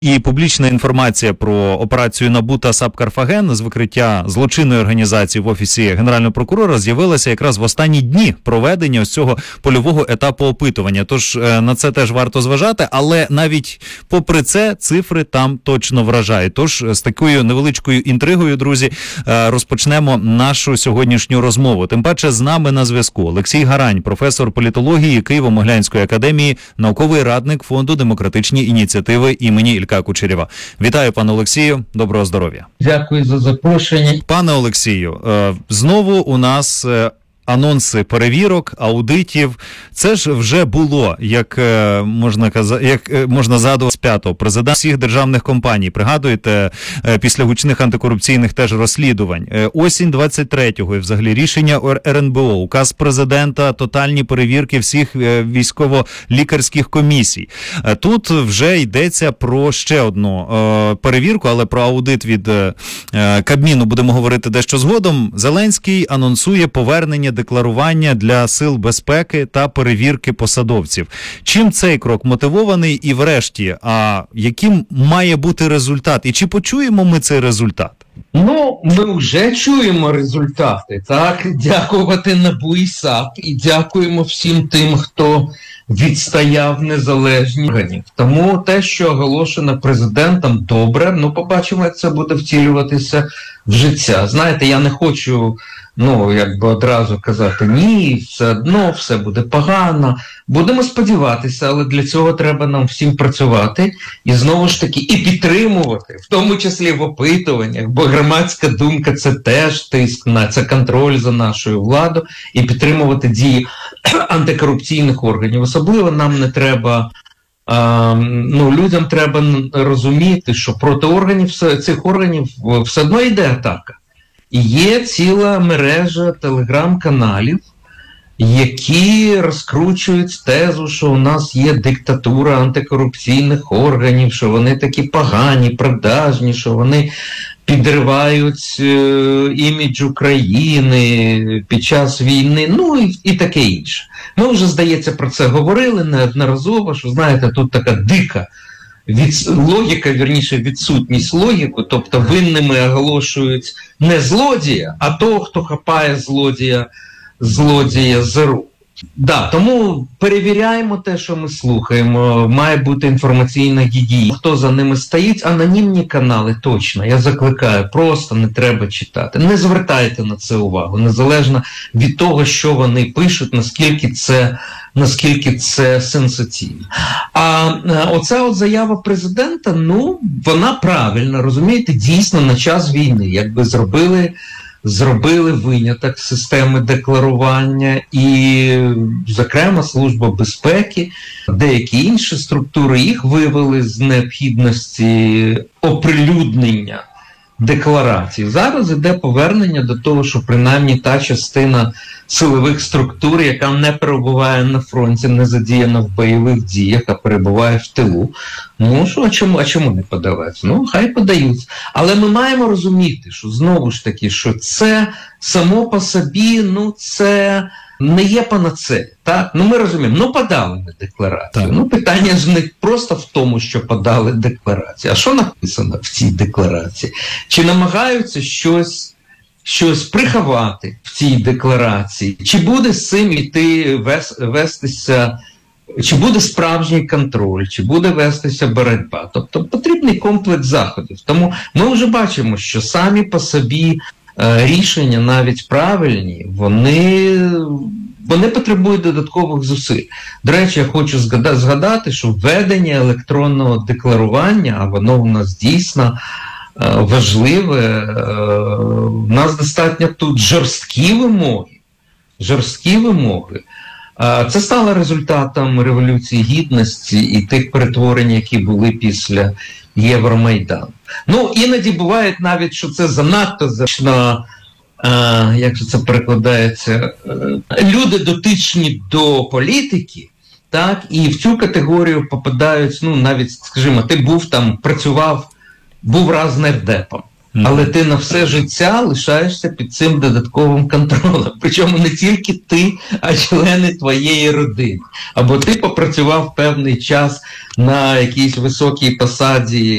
І публічна інформація про операцію НАБУ та САП «Карфаген» з викриття злочинної організації в Офісі Генерального прокурора з'явилася якраз в останні дні проведення ось цього польового етапу опитування. Тож на це теж варто зважати, але навіть попри це цифри там точно вражають. Тож з такою невеличкою інтригою, друзі, розпочнемо нашу сьогоднішню розмову. Тим паче з нами на зв'язку Олексій Гарань, професор політології Києво-Могилянської академії, науковий радник Фонду демократичні ініціативи імені Ілька Кучерєва. Вітаю, пане Олексію, доброго здоров'я. Дякую за запрошення. Пане Олексію, знову у нас анонси перевірок, аудитів. Це ж вже було, як можна згадувати, з 5-го президента всіх державних компаній. Пригадуєте, після гучних антикорупційних теж розслідувань. Осінь 23-го і взагалі рішення РНБО, указ президента, тотальні перевірки всіх військово-лікарських комісій. Тут вже йдеться про ще одну перевірку, але про аудит від Кабміну будемо говорити дещо згодом. Зеленський анонсує повернення декларування для сил безпеки та перевірки посадовців. Чим цей крок мотивований і врешті, яким має бути результат? І чи почуємо ми цей результат? Ну, ми вже чуємо результати, так? Дякувати НАБУ і САП, і дякуємо всім тим, хто відстояв незалежні органів. Тому те, що оголошено президентом, добре, побачимо, як це буде втілюватися в життя. Знаєте, я не хочу, одразу казати, ні, все одно, все буде погано. Будемо сподіватися, але для цього треба нам всім працювати і знову ж таки і підтримувати, в тому числі в опитуваннях, бо громадська думка – це теж тиск це контроль за нашою владою, і підтримувати дії антикорупційних органів. Особливо нам не треба, людям треба розуміти, що проти цих органів все одно йде атака. І є ціла мережа телеграм-каналів, які розкручують тезу, що у нас є диктатура антикорупційних органів, що вони такі погані, продажні, що вони підривають імідж України під час війни, і таке інше. Ми вже, здається, про це говорили неодноразово, що, знаєте, тут така дика відсутність логіки, тобто винними оголошують не злодія, а того, хто хапає злодія за руку. Тому перевіряємо те, що ми слухаємо, має бути інформаційна гігієна. Хто за ними стоїть, анонімні канали точно, я закликаю, просто не треба читати. Не звертайте на це увагу, незалежно від того, що вони пишуть, наскільки це сенсаційно. А оця заява президента, вона правильна, розумієте, дійсно на час війни, якби зробили виняток з системи декларування і, зокрема, Служба безпеки, деякі інші структури їх вивели з необхідності оприлюднення декларацій. Зараз іде повернення до того, що принаймні та частина силових структур, яка не перебуває на фронті, не задіяна в бойових діях, а перебуває в тилу. А чому не подавати? Хай подаються. Але ми маємо розуміти, що знову ж таки, що це само по собі, це не є панацея. Так? Ми розуміємо, подали ми декларацію. Питання ж не просто в тому, що подали декларацію. А що написано в цій декларації? Чи намагаються щось приховати в цій декларації? Чи буде з цим вестися, чи буде справжній контроль, чи буде вестися боротьба? Тобто потрібний комплекс заходів. Тому ми вже бачимо, що самі по собі рішення, навіть правильні, вони потребують додаткових зусиль. До речі, я хочу згадати, що введення електронного декларування, а воно у нас дійсно важливе, у нас достатньо тут жорсткі вимоги. Це стало результатом Революції Гідності і тих перетворень, які були після Євромайдану. Іноді буває навіть, що це занадто значно, як же це перекладається, люди дотичні до політики, так, і в цю категорію попадають, навіть, скажімо, ти був раз нардепом, але ти на все життя лишаєшся під цим додатковим контролем. Причому не тільки ти, а члени твоєї родини. Або ти попрацював певний час на якійсь високій посаді